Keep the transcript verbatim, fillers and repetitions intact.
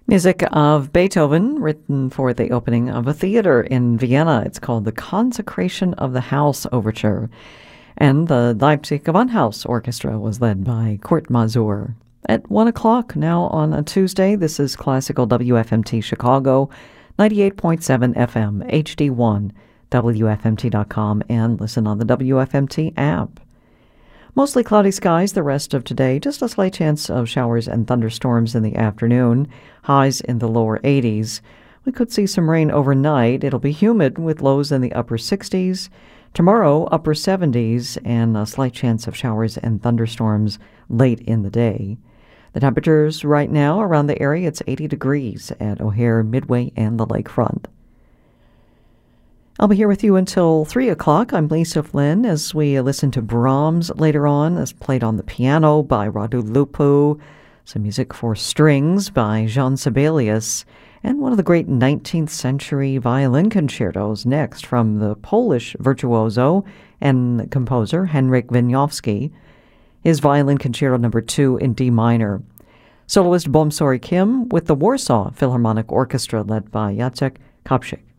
Music of Beethoven, written for the opening of a theater in Vienna. It's called the Consecration of the House Overture. And the Leipzig Gewandhaus Orchestra was led by Kurt Masur. At one o'clock now on a Tuesday, this is Classical W F M T Chicago, ninety-eight point seven F M, H D one, W F M T dot com, and listen on the W F M T app. Mostly cloudy skies the rest of today, just a slight chance of showers and thunderstorms in the afternoon, highs in the lower eighties. We could see some rain overnight. It'll be humid with lows in the upper sixties. Tomorrow, upper seventies, and a slight chance of showers and thunderstorms late in the day. The temperatures right now around the area, it's eighty degrees at O'Hare, Midway, and the lakefront. I'll be here with you until three o'clock. I'm Lisa Flynn as we listen to Brahms later on, as played on the piano by Radu Lupu, some music for strings by Jean Sibelius, and one of the great nineteenth century violin concertos next from the Polish virtuoso and composer Henryk Wieniawski, his violin concerto number two in D minor. Soloist Bomsori Kim with the Warsaw Philharmonic Orchestra led by Jacek Kapczyk.